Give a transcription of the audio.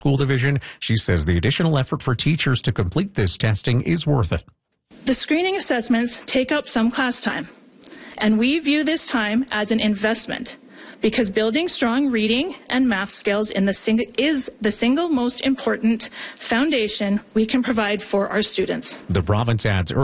School Division. She says the additional effort for teachers to complete this testing is worth it. The screening assessments take up some class time, and we view this time as an investment because building strong reading and math skills is the single most important foundation we can provide for our students. The province adds